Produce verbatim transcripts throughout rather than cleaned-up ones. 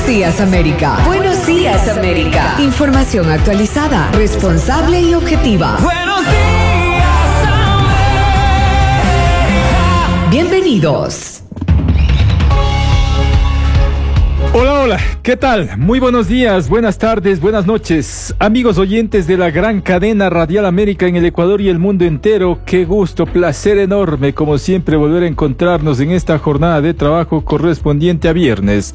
días, América. Buenos días, América. Información actualizada, responsable y objetiva. Buenos días, América. Bienvenidos. Hola, hola, ¿qué tal? Muy buenos días, buenas tardes, buenas noches. Amigos oyentes de la gran cadena Radial América en el Ecuador y el mundo entero, qué gusto, placer enorme, como siempre, volver a encontrarnos en esta jornada de trabajo correspondiente a viernes.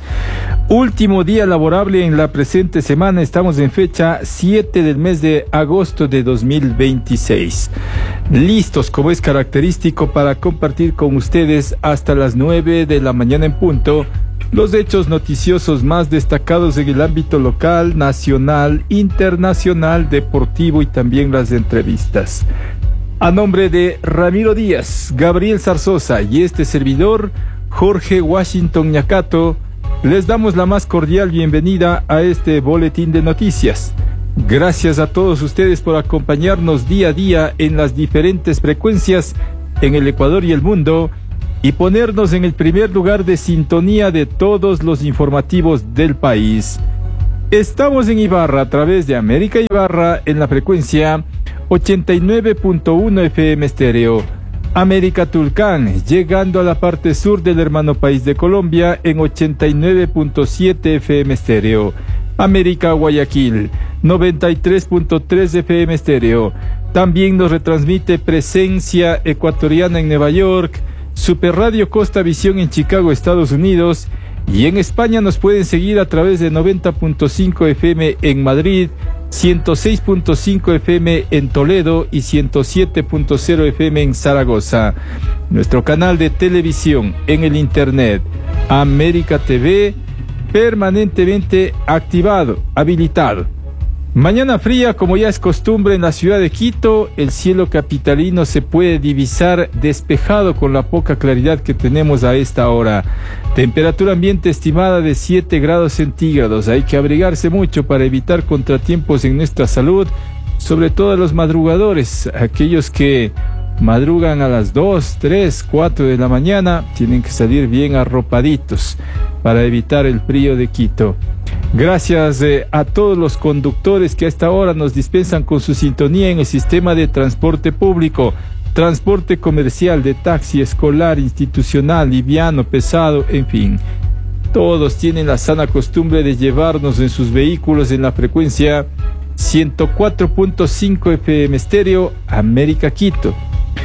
Último día laborable en la presente semana, estamos en fecha siete del mes de agosto de dos mil veintiséis. Listos, como es característico, para compartir con ustedes hasta las nueve de la mañana en punto los hechos noticiosos más destacados en el ámbito local, nacional, internacional, deportivo y también las entrevistas. A nombre de Ramiro Díaz, Gabriel Zarzosa y este servidor, Jorge Washington Ñacato, les damos la más cordial bienvenida a este boletín de noticias. Gracias a todos ustedes por acompañarnos día a día en las diferentes frecuencias en el Ecuador y el mundo, y ponernos en el primer lugar de sintonía de todos los informativos del país. Estamos en Ibarra a través de América Ibarra en la frecuencia ochenta y nueve punto uno F M estéreo. América Tulcán, llegando a la parte sur del hermano país de Colombia en ochenta y nueve punto siete F M estéreo. América Guayaquil, noventa y tres punto tres F M estéreo. También nos retransmite Presencia Ecuatoriana en Nueva York, Super Radio Costa Visión en Chicago, Estados Unidos, y en España nos pueden seguir a través de noventa punto cinco F M en Madrid, ciento seis punto cinco F M en Toledo y ciento siete punto cero F M en Zaragoza. Nuestro canal de televisión en el internet, América T V, permanentemente activado, habilitado. Mañana fría, como ya es costumbre en la ciudad de Quito, el cielo capitalino se puede divisar despejado con la poca claridad que tenemos a esta hora. Temperatura ambiente estimada de siete grados centígrados. Hay que abrigarse mucho para evitar contratiempos en nuestra salud, sobre todo a los madrugadores, aquellos que madrugan a las dos, tres, cuatro de la mañana, tienen que salir bien arropaditos para evitar el frío de Quito. Gracias eh, a todos los conductores que a esta hora nos dispensan con su sintonía en el sistema de transporte público, transporte comercial, de taxi, escolar, institucional, liviano, pesado, en fin. Todos tienen la sana costumbre de llevarnos en sus vehículos en la frecuencia ciento cuatro punto cinco F M estéreo, América Quito.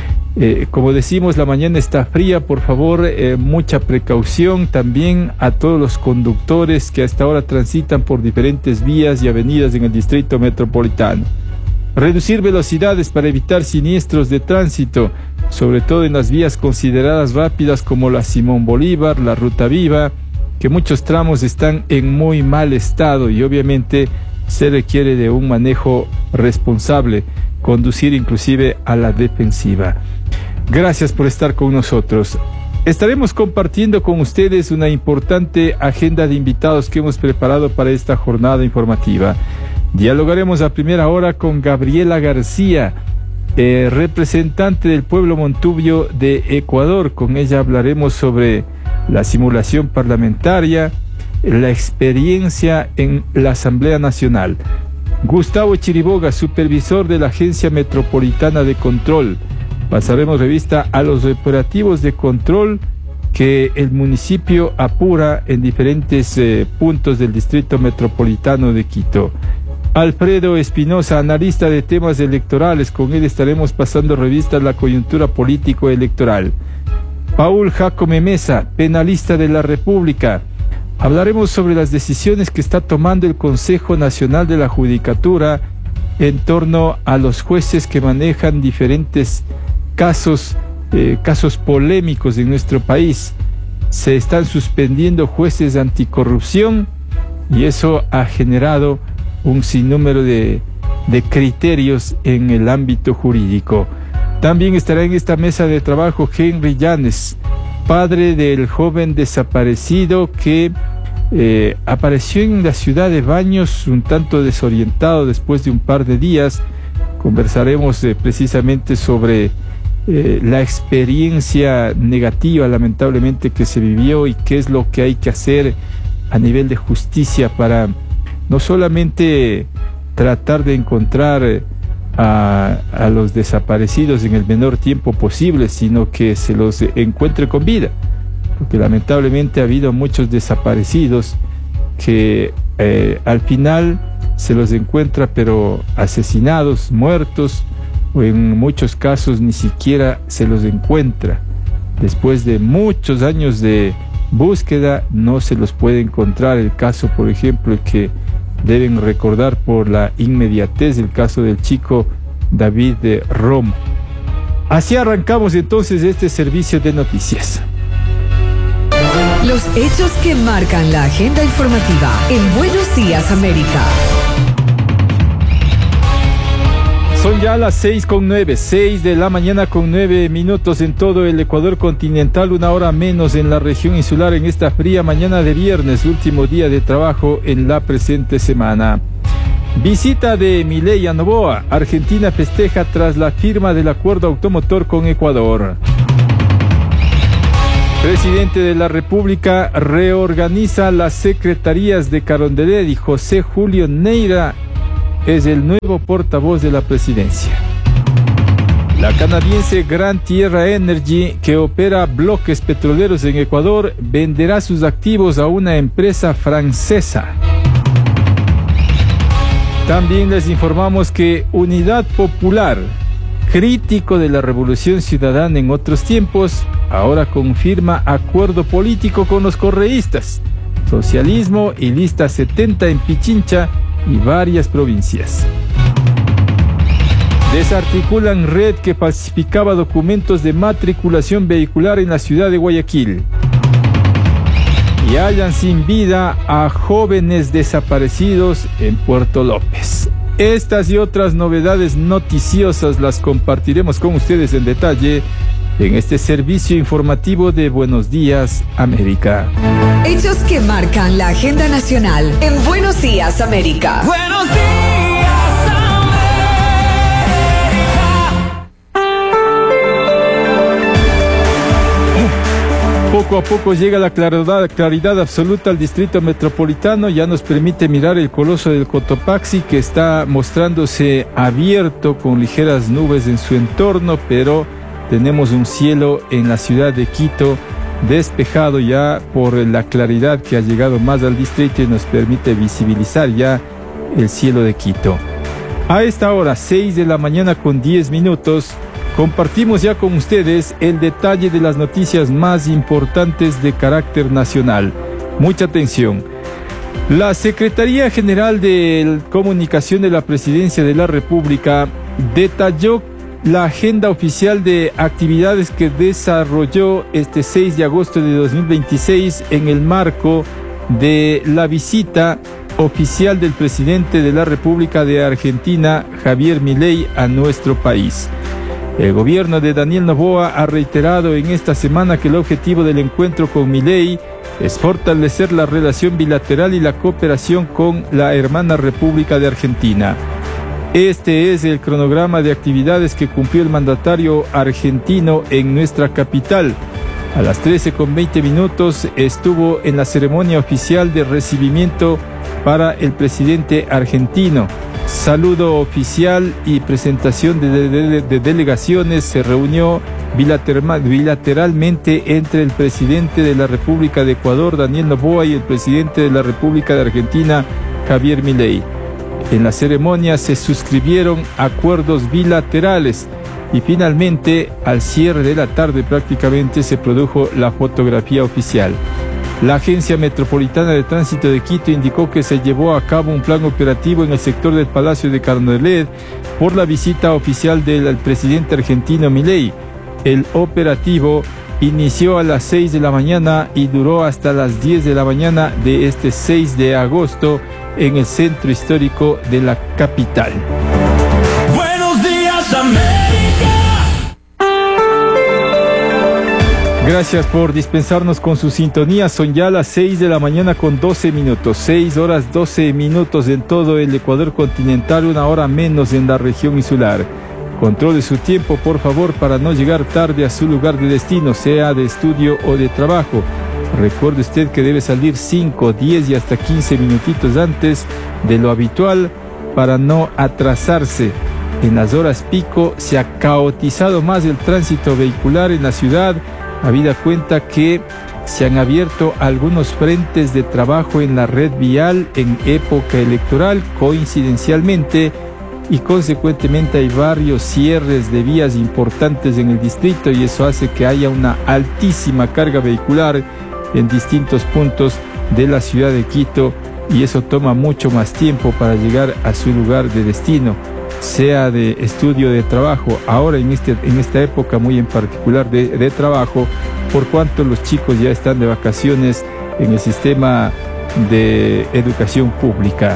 Eh, como decimos, la mañana está fría, por favor, eh, mucha precaución también a todos los conductores que hasta ahora transitan por diferentes vías y avenidas en el distrito metropolitano. Reducir velocidades para evitar siniestros de tránsito, sobre todo en las vías consideradas rápidas como la Simón Bolívar, la Ruta Viva, que muchos tramos están en muy mal estado y obviamente se requiere de un manejo responsable, conducir inclusive a la defensiva. Gracias por estar con nosotros. Estaremos compartiendo con ustedes una importante agenda de invitados que hemos preparado para esta jornada informativa. Dialogaremos a primera hora con Gabriela García, eh, representante del pueblo montubio de Ecuador. Con ella hablaremos sobre la simulación parlamentaria, la experiencia en la Asamblea Nacional. Gustavo Chiriboga, supervisor de la Agencia Metropolitana de Control. Pasaremos revista a los operativos de control que el municipio apura en diferentes eh, puntos del distrito metropolitano de Quito. Alfredo Espinosa, analista de temas electorales, con él estaremos pasando revista a la coyuntura político-electoral. Paul Jacome Mesa, penalista de la República. Hablaremos sobre las decisiones que está tomando el Consejo Nacional de la Judicatura en torno a los jueces que manejan diferentes casos, eh, casos polémicos en nuestro país. Se están suspendiendo jueces de anticorrupción y eso ha generado un sinnúmero de, de criterios en el ámbito jurídico. También estará en esta mesa de trabajo Henry Llanes, padre del joven desaparecido que eh, apareció en la ciudad de Baños un tanto desorientado después de un par de días. Conversaremos eh, precisamente sobre eh, la experiencia negativa, lamentablemente, que se vivió y qué es lo que hay que hacer a nivel de justicia para no solamente tratar de encontrar a, a los desaparecidos en el menor tiempo posible, sino que se los encuentre con vida, porque lamentablemente ha habido muchos desaparecidos que eh, al final se los encuentra pero asesinados, muertos, o en muchos casos ni siquiera se los encuentra. Después de muchos años de búsqueda no se los puede encontrar. El caso, por ejemplo, que deben recordar por la inmediatez, el caso del chico David de Romo. Así arrancamos entonces este servicio de noticias. Los hechos que marcan la agenda informativa en Buenos Días América. Son ya las seis con nueve, seis de la mañana con nueve minutos en todo el Ecuador continental, una hora menos en la región insular en esta fría mañana de viernes, último día de trabajo en la presente semana. Visita de Milei a Noboa. Argentina festeja tras la firma del acuerdo automotor con Ecuador. Presidente de la República reorganiza las secretarías de Carondelet y José Julio Neira es el nuevo portavoz de la presidencia. La canadiense Gran Tierra Energy, que opera bloques petroleros en Ecuador, venderá sus activos a una empresa francesa. También les informamos que Unidad Popular, crítico de la Revolución Ciudadana en otros tiempos, ahora confirma acuerdo político con los correístas, socialismo y lista setenta en Pichincha y varias provincias. Desarticulan red que falsificaba documentos de matriculación vehicular en la ciudad de Guayaquil. Y hallan sin vida a jóvenes desaparecidos en Puerto López. Estas y otras novedades noticiosas las compartiremos con ustedes en detalle en este servicio informativo de Buenos Días América. Hechos que marcan la agenda nacional en Buenos Días América. Buenos días, América. Poco a poco llega la claridad, claridad absoluta al distrito metropolitano. Ya nos permite mirar el coloso del Cotopaxi, que está mostrándose abierto con ligeras nubes en su entorno, pero tenemos un cielo en la ciudad de Quito despejado ya por la claridad que ha llegado más al distrito y nos permite visibilizar ya el cielo de Quito. A esta hora, seis de la mañana con diez minutos, compartimos ya con ustedes el detalle de las noticias más importantes de carácter nacional. Mucha atención. La Secretaría General de Comunicación de la Presidencia de la República detalló la agenda oficial de actividades que desarrolló este seis de agosto de dos mil veintiséis en el marco de la visita oficial del presidente de la República de Argentina, Javier Milei, a nuestro país. El gobierno de Daniel Noboa ha reiterado en esta semana que el objetivo del encuentro con Milei es fortalecer la relación bilateral y la cooperación con la hermana República de Argentina. Este es el cronograma de actividades que cumplió el mandatario argentino en nuestra capital. A las trece con veinte minutos estuvo en la ceremonia oficial de recibimiento para el presidente argentino. Saludo oficial y presentación de, de, de, de delegaciones. Se reunió bilateral, bilateralmente entre el presidente de la República de Ecuador, Daniel Noboa, y el presidente de la República de Argentina, Javier Milei. En la ceremonia se suscribieron acuerdos bilaterales y finalmente, al cierre de la tarde prácticamente, se produjo la fotografía oficial. La Agencia Metropolitana de Tránsito de Quito indicó que se llevó a cabo un plan operativo en el sector del Palacio de Carondelet por la visita oficial del presidente argentino Milei. El operativo inició a las seis de la mañana y duró hasta las diez de la mañana de este seis de agosto en el centro histórico de la capital. Buenos días, América. Gracias por dispensarnos con su sintonía. Son ya las seis de la mañana con doce minutos. seis horas doce minutos en todo el Ecuador continental, una hora menos en la región insular. Controle su tiempo, por favor, para no llegar tarde a su lugar de destino, sea de estudio o de trabajo. Recuerde usted que debe salir cinco, diez y hasta quince minutitos antes de lo habitual para no atrasarse. En las horas pico se ha caotizado más el tránsito vehicular en la ciudad, habida cuenta que se han abierto algunos frentes de trabajo en la red vial en época electoral coincidencialmente, y consecuentemente hay varios cierres de vías importantes en el distrito, y eso hace que haya una altísima carga vehicular en distintos puntos de la ciudad de Quito, y eso toma mucho más tiempo para llegar a su lugar de destino, sea de estudio, de trabajo, ahora en, este, en esta época muy en particular de, de trabajo, por cuanto los chicos ya están de vacaciones en el sistema de educación pública.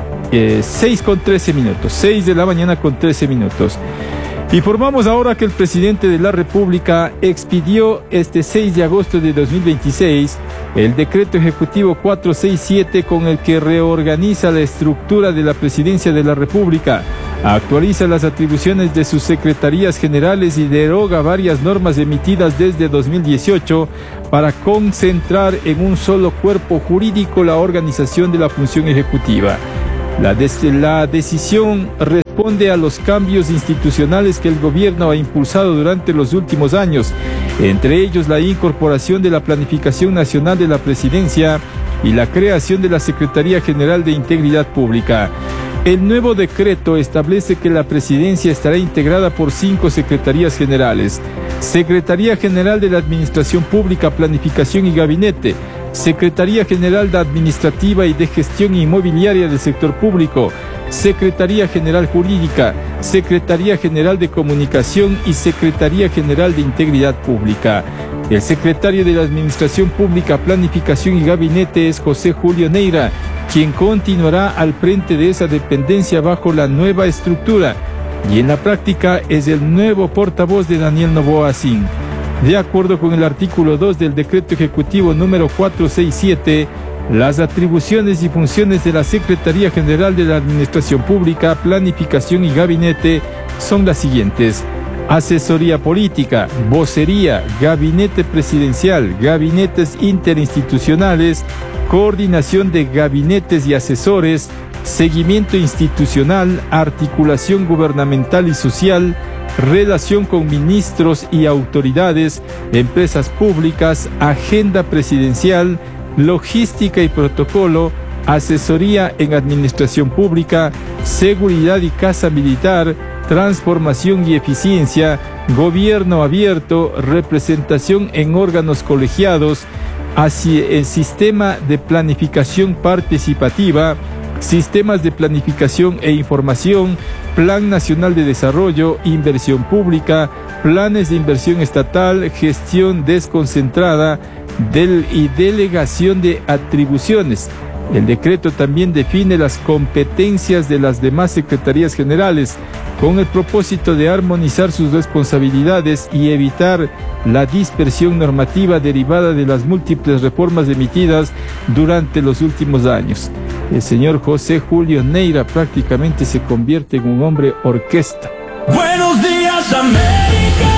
Eh, seis con trece minutos, seis de la mañana con trece minutos. Informamos ahora que el presidente de la República expidió este seis de agosto de dos mil veintiséis el decreto ejecutivo cuatrocientos sesenta y siete con el que reorganiza la estructura de la Presidencia de la República, actualiza las atribuciones de sus secretarías generales y deroga varias normas emitidas desde dos mil dieciocho para concentrar en un solo cuerpo jurídico la organización de la función ejecutiva. La, des- la decisión responde a los cambios institucionales que el gobierno ha impulsado durante los últimos años, entre ellos la incorporación de la Planificación Nacional de la Presidencia y la creación de la Secretaría General de Integridad Pública. El nuevo decreto establece que la presidencia estará integrada por cinco secretarías generales: Secretaría General de la Administración Pública, Planificación y Gabinete, Secretaría General de Administrativa y de Gestión Inmobiliaria del Sector Público, Secretaría General Jurídica, Secretaría General de Comunicación y Secretaría General de Integridad Pública. El secretario de la Administración Pública, Planificación y Gabinete es José Julio Neira, quien continuará al frente de esa dependencia bajo la nueva estructura, y en la práctica es el nuevo portavoz de Daniel Noboa Sin. De acuerdo con el artículo dos del decreto ejecutivo número cuatrocientos sesenta y siete, las atribuciones y funciones de la Secretaría General de la Administración Pública, Planificación y Gabinete son las siguientes: asesoría política, vocería, gabinete presidencial, gabinetes interinstitucionales, coordinación de gabinetes y asesores, seguimiento institucional, articulación gubernamental y social, relación con ministros y autoridades, empresas públicas, agenda presidencial, logística y protocolo, asesoría en administración pública, seguridad y casa militar, transformación y eficiencia, gobierno abierto, representación en órganos colegiados, hacia el sistema de planificación participativa, sistemas de planificación e información, Plan Nacional de Desarrollo, inversión pública, planes de inversión estatal, gestión desconcentrada del, y delegación de atribuciones. El decreto también define las competencias de las demás secretarías generales con el propósito de armonizar sus responsabilidades y evitar la dispersión normativa derivada de las múltiples reformas emitidas durante los últimos años. El señor José Julio Neira prácticamente se convierte en un hombre orquesta. Buenos días, América.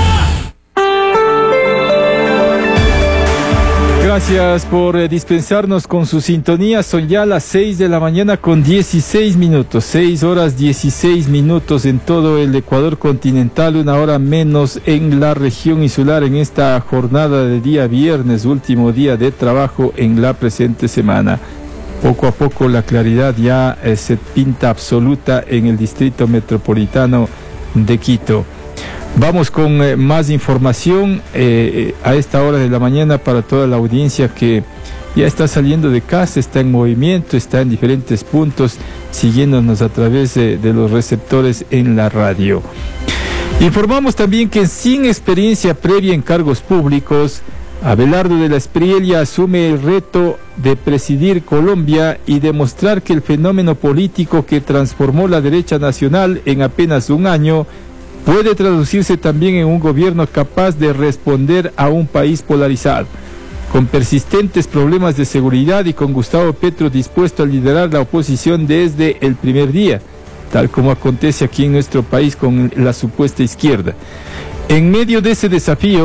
Gracias por eh, dispensarnos con su sintonía. Son ya las seis de la mañana con dieciséis minutos. seis horas dieciséis minutos en todo el Ecuador continental, una hora menos en la región insular en esta jornada de día viernes, último día de trabajo en la presente semana. Poco a poco la claridad ya eh, se pinta absoluta en el distrito metropolitano de Quito. Vamos con eh, más información eh, a esta hora de la mañana para toda la audiencia que ya está saliendo de casa, está en movimiento, está en diferentes puntos, siguiéndonos a través de, de los receptores en la radio. Informamos también que sin experiencia previa en cargos públicos, Abelardo de la Espriella asume el reto de presidir Colombia y demostrar que el fenómeno político que transformó la derecha nacional en apenas un año puede traducirse también en un gobierno capaz de responder a un país polarizado, con persistentes problemas de seguridad y con Gustavo Petro dispuesto a liderar la oposición desde el primer día, tal como acontece aquí en nuestro país con la supuesta izquierda. En medio de ese desafío,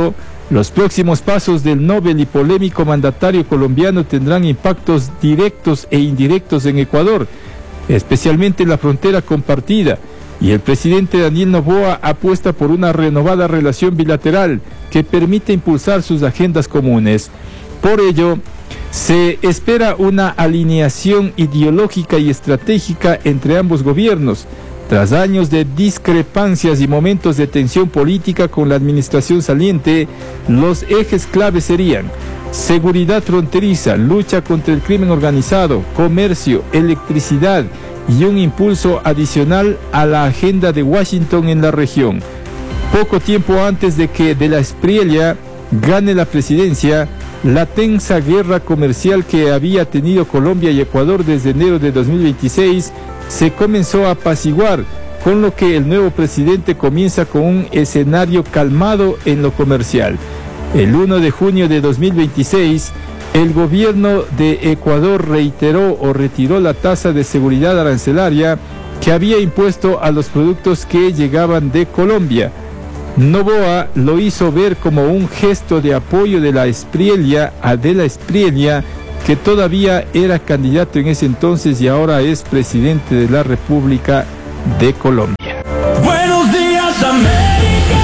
Los próximos pasos del novel y polémico mandatario colombiano tendrán impactos directos e indirectos en Ecuador, especialmente en la frontera compartida, y el presidente Daniel Noboa apuesta por una renovada relación bilateral que permite impulsar sus agendas comunes. Por ello, se espera una alineación ideológica y estratégica entre ambos gobiernos. Tras años de discrepancias y momentos de tensión política con la administración saliente, los ejes clave serían seguridad fronteriza, lucha contra el crimen organizado, comercio, electricidad y un impulso adicional a la agenda de Washington en la región. Poco tiempo antes de que de la Espriella gane la presidencia, la tensa guerra comercial que había tenido Colombia y Ecuador desde enero de dos mil veintiséis se comenzó a apaciguar, con lo que el nuevo presidente comienza con un escenario calmado en lo comercial. El primero de junio de dos mil veintiséis, el gobierno de Ecuador reiteró o retiró la tasa de seguridad arancelaria que había impuesto a los productos que llegaban de Colombia. Noboa lo hizo ver como un gesto de apoyo de la Espriella a de la Espriella, que todavía era candidato en ese entonces y ahora es presidente de la República de Colombia. Buenos días, América.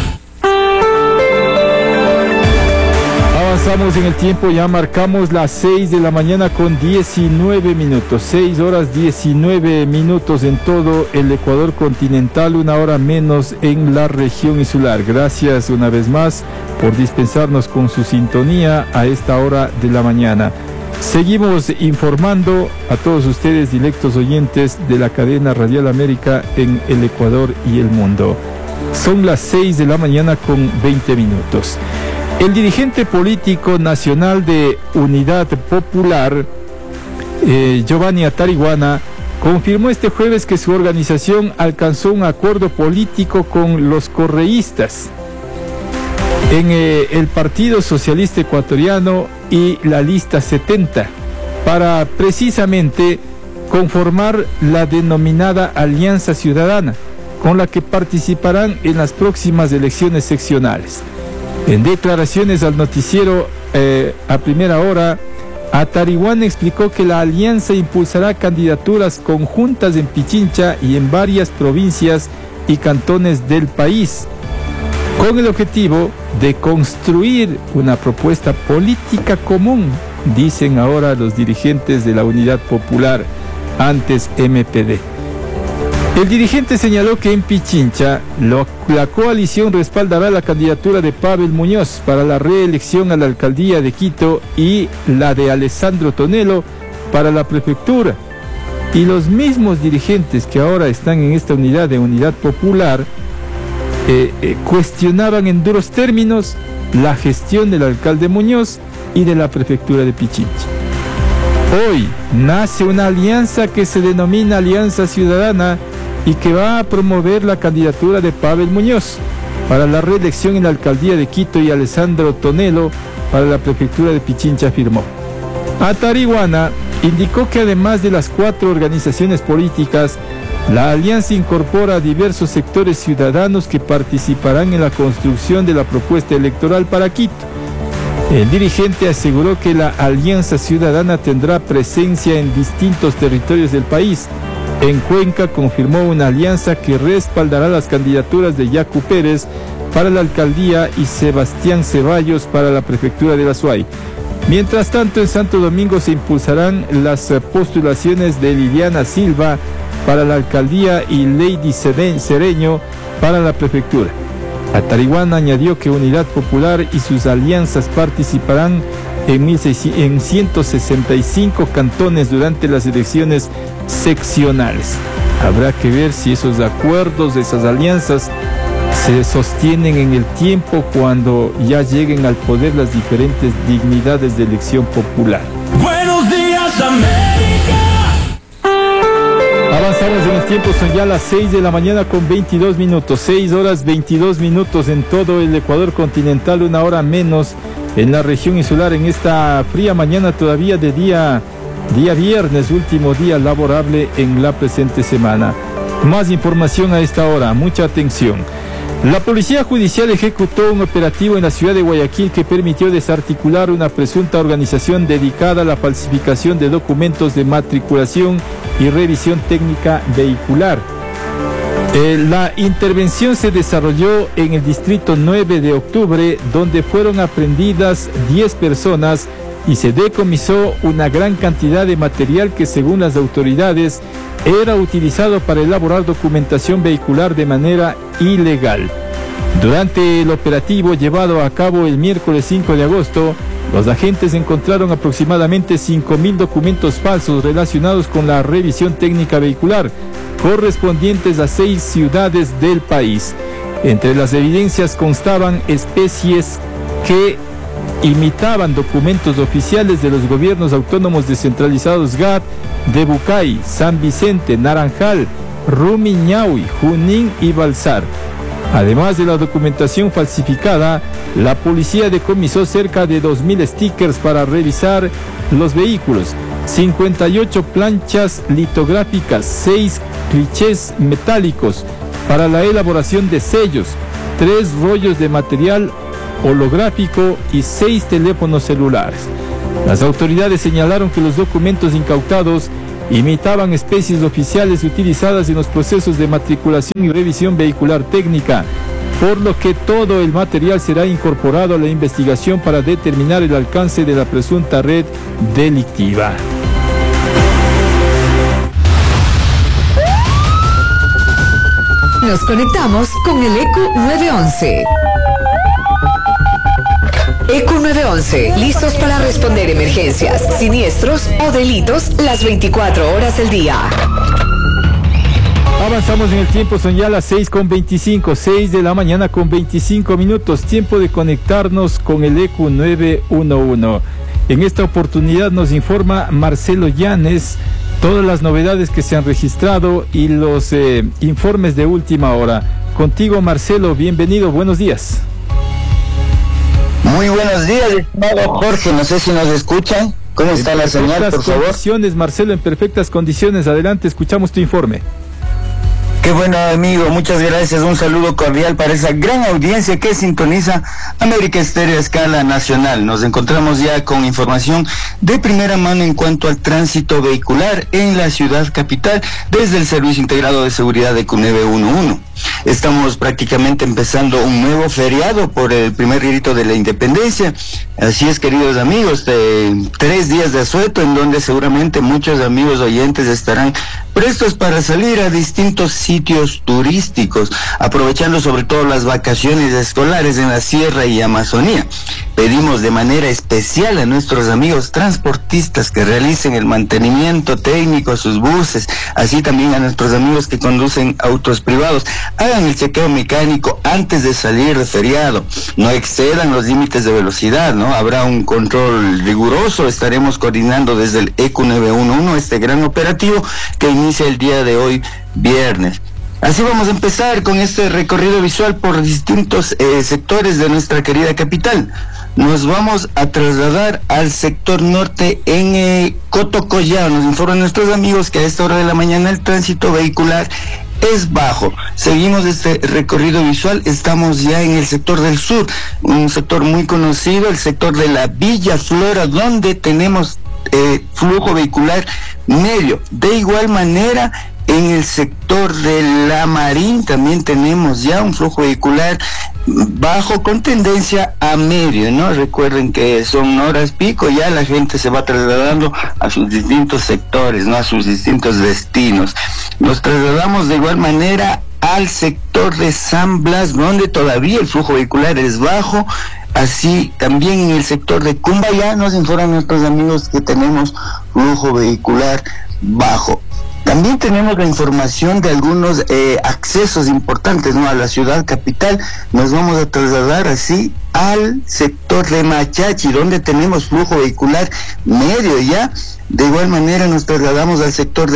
Avanzamos en el tiempo, ya marcamos las seis de la mañana con diecinueve minutos, seis horas diecinueve minutos en todo el Ecuador continental, una hora menos en la región insular. Gracias una vez más por dispensarnos con su sintonía a esta hora de la mañana. Seguimos informando a todos ustedes, directos oyentes de la cadena Radial América en el Ecuador y el mundo. Son las seis de la mañana con veinte minutos. El dirigente político nacional de Unidad Popular, eh, Giovanni Atariguana, confirmó este jueves que su organización alcanzó un acuerdo político con los correístas en eh, el Partido Socialista Ecuatoriano y la Lista setenta para precisamente conformar la denominada Alianza Ciudadana, con la que participarán en las próximas elecciones seccionales. En declaraciones al noticiero eh, a primera hora, Atariguana explicó que la alianza impulsará candidaturas conjuntas en Pichincha y en varias provincias y cantones del país, con el objetivo de construir una propuesta política común, dicen ahora los dirigentes de la Unidad Popular, antes M P D. El dirigente señaló que en Pichincha lo, la coalición respaldará la candidatura de Pavel Muñoz para la reelección a la alcaldía de Quito y la de Alessandro Tonelo para la prefectura. Y los mismos dirigentes que ahora están en esta unidad de Unidad Popular eh, eh, cuestionaban en duros términos la gestión del alcalde Muñoz y de la prefectura de Pichincha. Hoy nace una alianza que se denomina Alianza Ciudadana y que va a promover la candidatura de Pavel Muñoz para la reelección en la alcaldía de Quito y Alessandro Tonelo para la prefectura de Pichincha, afirmó. Atariguana indicó que además de las cuatro organizaciones políticas, la alianza incorpora a diversos sectores ciudadanos que participarán en la construcción de la propuesta electoral para Quito. El dirigente aseguró que la Alianza Ciudadana tendrá presencia en distintos territorios del país. En Cuenca confirmó una alianza que respaldará las candidaturas de Yacu Pérez para la alcaldía y Sebastián Ceballos para la prefectura de la Suay. Mientras tanto, en Santo Domingo se impulsarán las postulaciones de Liliana Silva para la alcaldía y Lady Cereño para la prefectura. Atariguana añadió que Unidad Popular y sus alianzas participarán en ciento sesenta y cinco cantones durante las elecciones seccionales. Habrá que ver si esos acuerdos, esas alianzas se sostienen en el tiempo cuando ya lleguen al poder las diferentes dignidades de elección popular. Buenos días, América. Avanzamos en el tiempo, son ya las seis de la mañana con veintidós minutos, seis horas veintidós minutos en todo el Ecuador continental, una hora menos en la región insular en esta fría mañana todavía de día, día viernes, último día laborable en la presente semana. Más información a esta hora, mucha atención. La Policía Judicial ejecutó un operativo en la ciudad de Guayaquil que permitió desarticular una presunta organización dedicada a la falsificación de documentos de matriculación y revisión técnica vehicular. Eh, la intervención se desarrolló en el distrito nueve de octubre, donde fueron aprehendidas diez personas y se decomisó una gran cantidad de material que, según las autoridades, era utilizado para elaborar documentación vehicular de manera ilegal. Durante el operativo llevado a cabo el miércoles cinco de agosto, los agentes encontraron aproximadamente cinco mil documentos falsos relacionados con la revisión técnica vehicular, correspondientes a seis ciudades del país. Entre las evidencias constaban especies que imitaban documentos oficiales de los gobiernos autónomos descentralizados G A T, de Bucay, San Vicente, Naranjal, Rumiñahui, Junín y Balsar. Además de la documentación falsificada, la policía decomisó cerca de dos mil stickers para revisar los vehículos, cincuenta y ocho planchas litográficas, seis clichés metálicos para la elaboración de sellos, tres rollos de material holográfico y seis teléfonos celulares. Las autoridades señalaron que los documentos incautados imitaban especies oficiales utilizadas en los procesos de matriculación y revisión vehicular técnica, por lo que todo el material será incorporado a la investigación para determinar el alcance de la presunta red delictiva. Nos conectamos con el E Q nueve once. E Q nueve once, listos para responder emergencias, siniestros o delitos las veinticuatro horas del día. Avanzamos en el tiempo, son ya las seis con veinticinco, seis de la mañana con veinticinco minutos, tiempo de conectarnos con el E Q nueve once. En esta oportunidad nos informa Marcelo Llanes todas las novedades que se han registrado y los eh, informes de última hora. Contigo, Marcelo, bienvenido, buenos días. Muy buenos días, estimado Jorge, no sé si nos escuchan. ¿Cómo está la señal, por favor? En perfectas condiciones, Marcelo, en perfectas condiciones. Adelante, escuchamos tu informe. Qué bueno, amigo, muchas gracias. Un saludo cordial para esa gran audiencia que sintoniza América Estéreo a escala nacional. Nos encontramos ya con información de primera mano en cuanto al tránsito vehicular en la ciudad capital desde el Servicio Integrado de Seguridad de E Q nueve once. Estamos prácticamente empezando un nuevo feriado por el primer grito de la independencia. Así es, queridos amigos, de tres días de asueto en donde seguramente muchos amigos oyentes estarán prestos para salir a distintos sitios turísticos, aprovechando sobre todo las vacaciones escolares en la Sierra y Amazonía. Pedimos de manera especial a nuestros amigos transportistas que realicen el mantenimiento técnico a sus buses, así también a nuestros amigos que conducen autos privados, hagan el chequeo mecánico antes de salir de feriado, no excedan los límites de velocidad, ¿no? Habrá un control riguroso, estaremos coordinando desde el E Q nueve once este gran operativo que inicia el día de hoy, viernes. Así vamos a empezar con este recorrido visual por distintos eh, sectores de nuestra querida capital. Nos vamos a trasladar al sector norte en eh, Cotocollao. Nos informan nuestros amigos que a esta hora de la mañana el tránsito vehicular es bajo. Seguimos este recorrido visual, estamos ya en el sector del sur, un sector muy conocido, el sector de la Villa Flora, donde tenemos eh, flujo vehicular medio. De igual manera, en el sector de La Marín también tenemos ya un flujo vehicular bajo con tendencia a medio, ¿no? Recuerden que son horas pico, ya la gente se va trasladando a sus distintos sectores, ¿no? A sus distintos destinos. Nos trasladamos de igual manera al sector de San Blas, donde todavía el flujo vehicular es bajo. Así también en el sector de Cumbayá nos informan nuestros amigos que tenemos flujo vehicular bajo. También tenemos la información de algunos eh, accesos importantes, ¿no? A la ciudad capital. Nos vamos a trasladar así al sector de Machachi, donde tenemos flujo vehicular medio ya. De igual manera nos trasladamos al sector de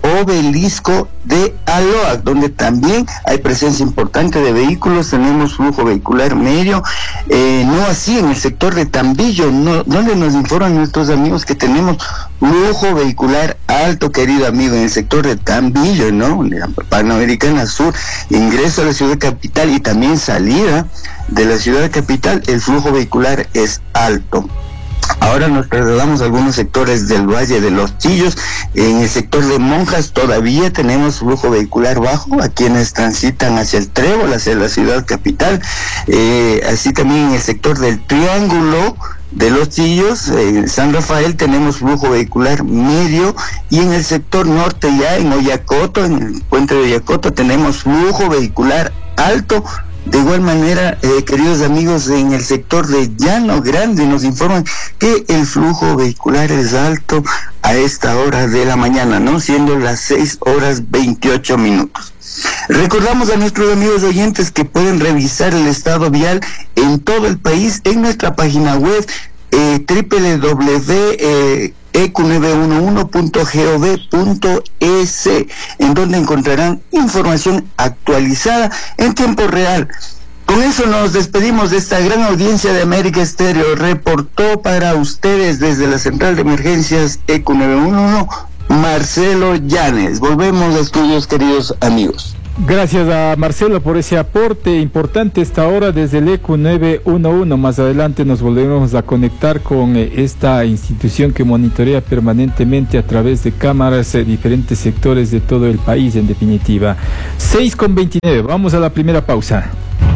obelisco de Aloac, donde también hay presencia importante de vehículos. Tenemos flujo vehicular medio, eh, no así en el sector de Tambillo, no, donde nos informan nuestros amigos que tenemos flujo vehicular alto, querido amigo, en el sector de Tambillo, ¿no? La Panamericana Sur, ingreso a la ciudad capital y también salida de la ciudad capital, el flujo vehicular es alto. Ahora nos trasladamos a algunos sectores del Valle de los Chillos. En el sector de Monjas todavía tenemos flujo vehicular bajo a quienes transitan hacia el Trébol, hacia la ciudad capital. Eh, así también en el sector del Triángulo de los Chillos, en San Rafael tenemos flujo vehicular medio, y en el sector norte ya en Oyacoto, en el puente de Oyacoto, tenemos flujo vehicular alto. De igual manera, eh, queridos amigos, en el sector de Llano Grande nos informan que el flujo vehicular es alto a esta hora de la mañana, ¿no? Siendo las seis horas veintiocho minutos. Recordamos a nuestros amigos oyentes que pueden revisar el estado vial en todo el país en nuestra página web eh, doble u doble u doble u punto e q nueve uno uno punto gov punto es, en donde encontrarán información actualizada en tiempo real. Con eso nos despedimos de esta gran audiencia de América Estéreo. Reportó para ustedes desde la central de emergencias E Q nueve uno uno Marcelo Llanes. Volvemos a estudios, queridos amigos. Gracias a Marcelo por ese aporte importante esta hora desde el E Q nueve uno uno. Más adelante nos volveremos a conectar con eh, esta institución que monitorea permanentemente a través de cámaras eh, diferentes sectores de todo el país, en definitiva. seis con veintinueve, vamos a la primera pausa.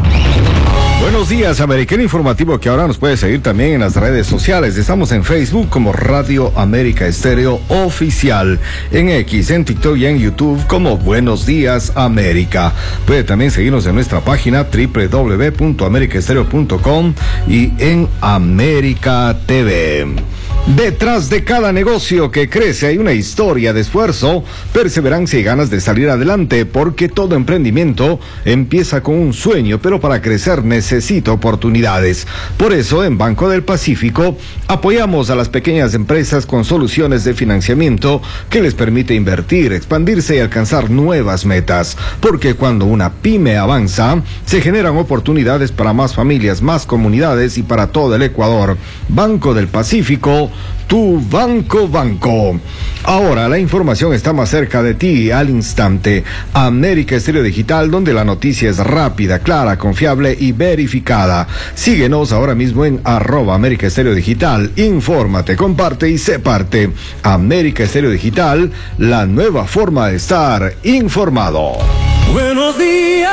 Buenos días, Americano Informativo, que ahora nos puede seguir también en las redes sociales. Estamos en Facebook como Radio América Estéreo Oficial, en X, en TikTok y en YouTube como Buenos Días América. Puede también seguirnos en nuestra página doble u doble u doble u punto america estéreo punto com y en América T V. Detrás de cada negocio que crece hay una historia de esfuerzo, perseverancia y ganas de salir adelante, porque todo emprendimiento empieza con un sueño, pero para crecer necesita oportunidades. Por eso, en Banco del Pacífico, apoyamos a las pequeñas empresas con soluciones de financiamiento que les permite invertir, expandirse y alcanzar nuevas metas, porque cuando una pyme avanza, se generan oportunidades para más familias, más comunidades y para todo el Ecuador. Banco del Pacífico, tu banco banco. Ahora la información está más cerca de ti al instante. América Estéreo Digital, donde la noticia es rápida, clara, confiable y verificada. Síguenos ahora mismo en arroba América Estéreo Digital. Infórmate, comparte y sé parte. América Estéreo Digital, la nueva forma de estar informado. Buenos días,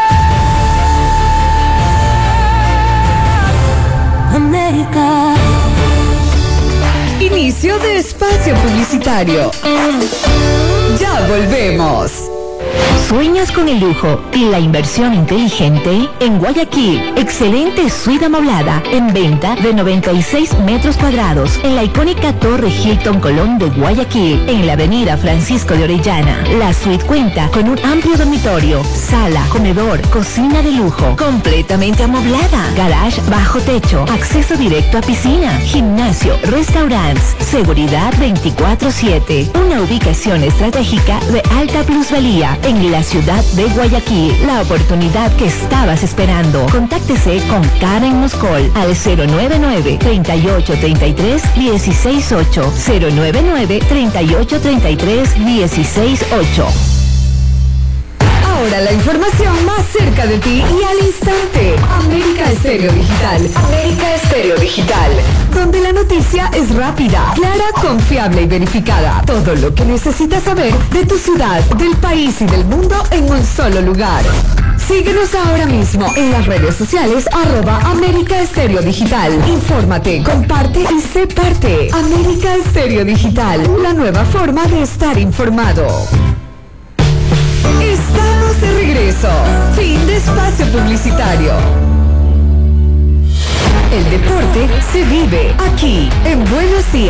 América. Inicio de espacio publicitario. Ya volvemos. ¿Sueñas con el lujo y la inversión inteligente? En Guayaquil, excelente suite amoblada en venta de noventa y seis metros cuadrados en la icónica Torre Hilton Colón de Guayaquil, en la avenida Francisco de Orellana. La suite cuenta con un amplio dormitorio, sala, comedor, cocina de lujo, completamente amoblada, garage bajo techo, acceso directo a piscina, gimnasio, restaurantes, seguridad veinticuatro siete. Una ubicación estratégica de alta plusvalía en la ciudad de Guayaquil, la oportunidad que estabas esperando. Contáctese con Karen Moscol al cero nueve nueve, treinta y ocho, treinta y tres, dieciséis ocho, cero nueve nueve, treinta y ocho, treinta y tres, dieciséis ocho. Ahora la información más cerca de ti y al instante. América Estéreo Digital. América Estéreo Digital. Donde la noticia es rápida, clara, confiable y verificada. Todo lo que necesitas saber de tu ciudad, del país y del mundo en un solo lugar. Síguenos ahora mismo en las redes sociales arroba América Estéreo Digital. Infórmate, comparte y sé parte. América Estéreo Digital, la nueva forma de estar informado. Estamos de regreso. Fin de espacio publicitario. El deporte se vive aquí en Buenos Días.